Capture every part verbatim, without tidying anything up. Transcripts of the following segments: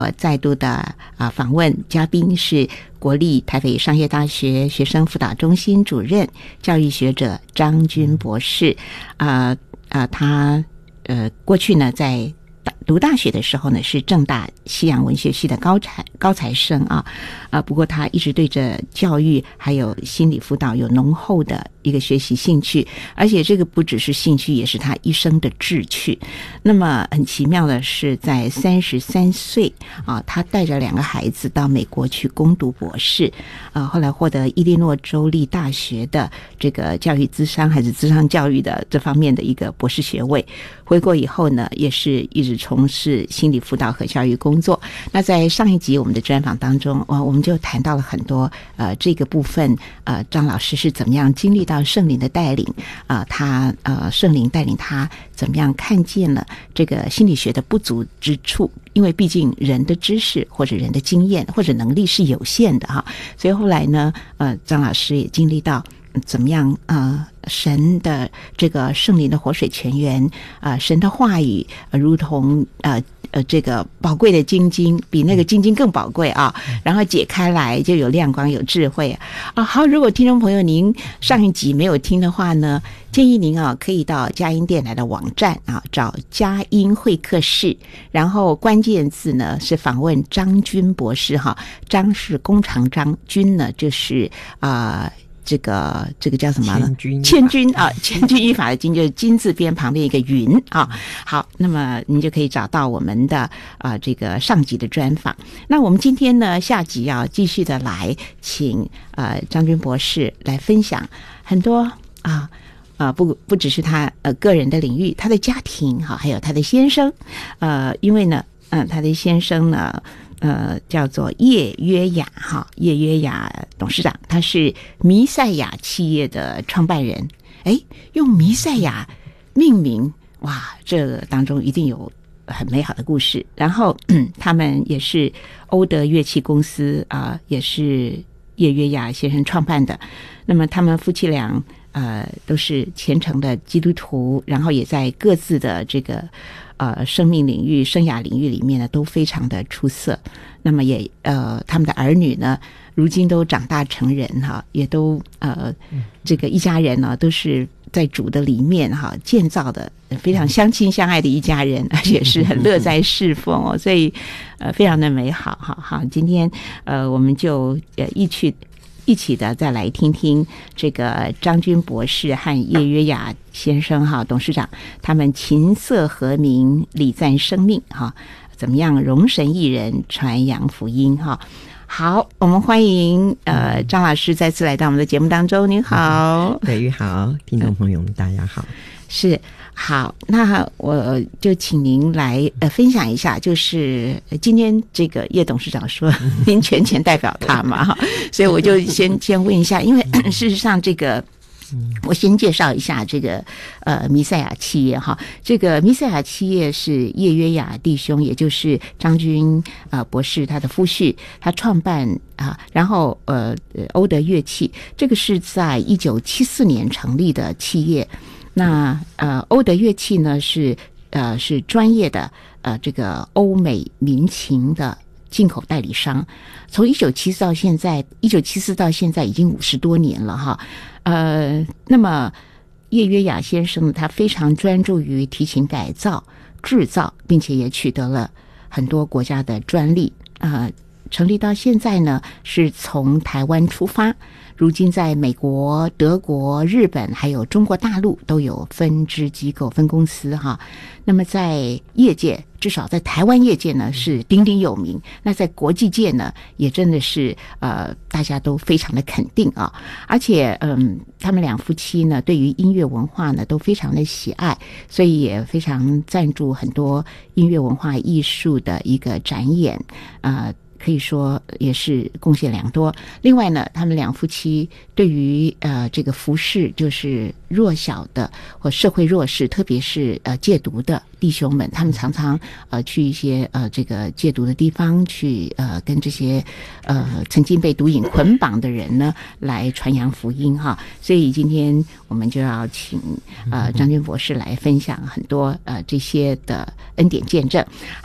呃，再度的啊、呃、访问嘉宾是国立台北商业大学学生辅导中心主任、教育学者张军博士。啊、呃、啊、呃，他呃过去呢在读大学的时候呢是政大西洋文学系的高材高材生啊啊，不过他一直对着教育还有心理辅导有浓厚的一个学习兴趣，而且这个不只是兴趣，也是他一生的志趣。那么很奇妙的是，在三十三岁啊，他带着两个孩子到美国去攻读博士啊，后来获得伊利诺州立大学的这个教育咨商还是咨商教育的这方面的一个博士学位。回国以后呢，也是一直从事心理辅导和教育工作。那在上一集我们的专访当中，呃，我们就谈到了很多呃这个部分，呃，张老师是怎么样经历到圣灵的带领啊、呃，他呃圣灵带领他怎么样看见了这个心理学的不足之处，因为毕竟人的知识或者人的经验或者能力是有限的哈，所以后来呢，呃，张老师也经历到。怎么样呃神的这个圣灵的活水泉源啊、呃，神的话语、呃、如同呃呃这个宝贵的金晶，比那个金晶更宝贵啊，然后解开来就有亮光有智慧啊。好，如果听众朋友您上一集没有听的话呢，建议您啊可以到佳音电台的网站啊找佳音会客室，然后关键字呢是访问张军博士哈，张是弓长张，军呢就是啊。呃这个这个叫什么呢？ 千钧千钧啊，千钧一发的钧就是金字边旁边一个云啊。好，那么您就可以找到我们的啊、呃、这个上集的专访。那我们今天呢下集要继续的来请呃张军博士来分享很多啊。呃，不不只是他呃个人的领域，他的家庭哈，还有他的先生，呃，因为呢，嗯、呃，他的先生呢。呃，叫做叶约雅哈，叶约雅董事长，他是弥赛亚企业的创办人。哎，用弥赛亚命名，哇，这个当中一定有很美好的故事。然后，嗯、他们也是欧德乐器公司啊、呃，也是叶约雅先生创办的。那么，他们夫妻俩呃都是虔诚的基督徒，然后也在各自的这个。呃，生命领域、生涯领域里面呢，都非常的出色。那么也呃，他们的儿女呢，如今都长大成人哈，也都呃，这个一家人呢，都是在主的里面哈建造的，非常相亲相爱的一家人，而且是很乐在侍奉哦，所以呃，非常的美好哈。好，今天呃，我们就呃一起。一起的再来听听这个张军博士和叶约雅先生哈董事长他们琴瑟和鸣礼赞生命哈，怎么样容神益人传扬福音哈。好，我们欢迎呃张老师再次来到我们的节目当中。您好。 北玉好，听众朋友们大家好。 是。好，那我就请您来呃分享一下，就是今天这个叶董事长说您全权代表他嘛哈，所以我就先先问一下，因为事实上这个。我先介绍一下这个呃弥赛亚企业哈，这个弥赛亚企业是叶约雅弟兄，也就是张军呃博士他的夫婿，他创办啊，然后呃欧德乐器，这个是在一九七四年成立的企业。那呃欧德乐器呢是呃是专业的呃这个欧美民琴的进口代理商，从一九七四到现在，一九七四到现在已经五十多年了哈。呃，那么叶约雅先生他非常专注于提琴改造、制造，并且也取得了很多国家的专利。呃，成立到现在呢，是从台湾出发，如今在美国、德国、日本还有中国大陆都有分支机构、分公司哈。那么在业界，至少在台湾业界呢是鼎鼎有名，那在国际界呢也真的是呃大家都非常的肯定啊，而且嗯他们两夫妻呢对于音乐文化呢都非常的喜爱，所以也非常赞助很多音乐文化艺术的一个展演啊。呃可以说也是贡献良多。另外呢，他们两夫妻对于呃这个服侍就是弱小的或社会弱势，特别是呃戒毒的弟兄们，他们常常呃去一些呃这个戒毒的地方去呃跟这些呃曾经被毒瘾捆绑的人呢来传扬福音哈。所以今天我们就要请呃张军博士来分享很多呃这些的恩典见证。好。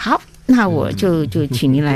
那我就就请您来